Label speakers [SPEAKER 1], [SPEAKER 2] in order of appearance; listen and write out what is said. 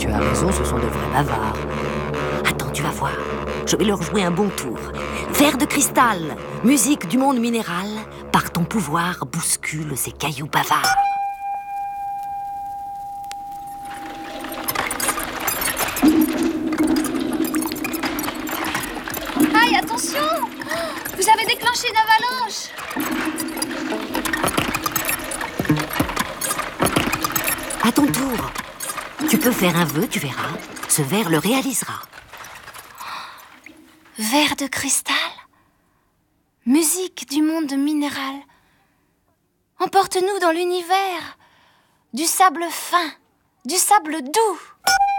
[SPEAKER 1] Tu as raison, ce sont de vrais bavards. Attends, tu vas voir. Je vais leur jouer un bon tour. Verre de cristal, musique du monde minéral, par ton pouvoir bouscule ces cailloux bavards.
[SPEAKER 2] Aïe, attention! Vous avez déclenché une avalanche!
[SPEAKER 1] À ton tour. Tu peux faire un vœu, tu verras. Ce verre le réalisera.
[SPEAKER 2] Verre de cristal, musique du monde minéral. Emporte-nous dans l'univers du sable fin, du sable doux.